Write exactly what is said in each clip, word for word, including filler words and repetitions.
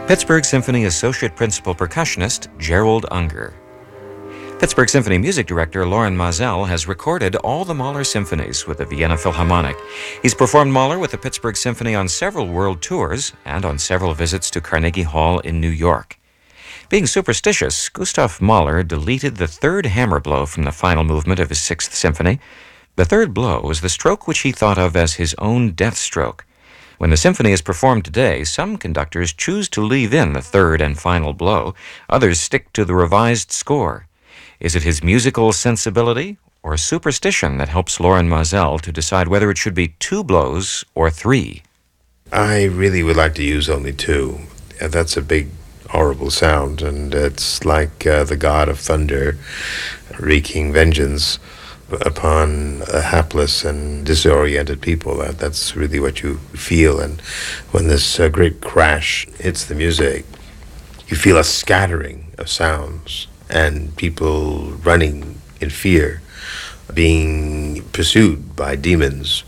Pittsburgh Symphony Associate Principal Percussionist Gerald Unger. Pittsburgh Symphony Music Director Loren Maazel has recorded all the Mahler symphonies with the Vienna Philharmonic. He's performed Mahler with the Pittsburgh Symphony on several world tours and on several visits to Carnegie Hall in New York. Being superstitious, Gustav Mahler deleted the third hammer blow from the final movement of his Sixth Symphony. The third blow was the stroke which he thought of as his own death stroke. When the symphony is performed today, some conductors choose to leave in the third and final blow. Others stick to the revised score. Is it his musical sensibility or superstition that helps Loren Maazel to decide whether it should be two blows or three? I really would like to use only two. Uh, That's a big, horrible sound, and it's like uh, the god of thunder wreaking vengeance upon a hapless and disoriented people. That, that's really what you feel. And when this uh, great crash hits the music, you feel a scattering of sounds and people running in fear, being pursued by demons.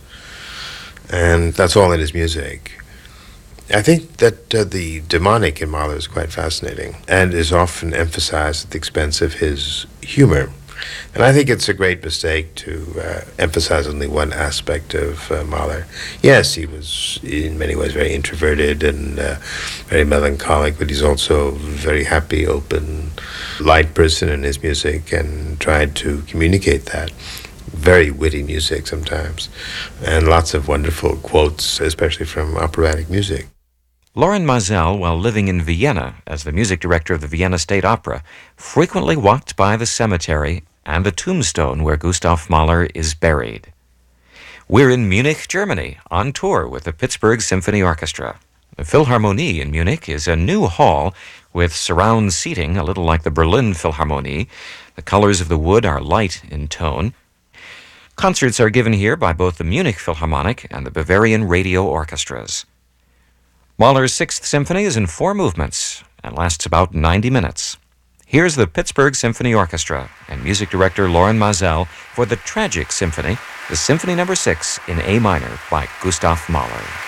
And that's all in his music. I think that uh, the demonic in Mahler is quite fascinating and is often emphasized at the expense of his humor. And I think it's a great mistake to uh, emphasize only one aspect of uh, Mahler. Yes, he was in many ways very introverted and uh, very melancholic, but he's also a very happy, open, light person in his music and tried to communicate that. Very witty music sometimes, and lots of wonderful quotes, especially from operatic music. Loren Maazel, while living in Vienna as the music director of the Vienna State Opera, frequently walked by the cemetery and the tombstone where Gustav Mahler is buried. We're in Munich, Germany, on tour with the Pittsburgh Symphony Orchestra. The Philharmonie in Munich is a new hall with surround seating, a little like the Berlin Philharmonie. The colors of the wood are light in tone. Concerts are given here by both the Munich Philharmonic and the Bavarian Radio Orchestras. Mahler's Sixth Symphony is in four movements and lasts about ninety minutes. Here's the Pittsburgh Symphony Orchestra and music director Loren Maazel for the Tragic Symphony, the Symphony Number Six in A minor by Gustav Mahler.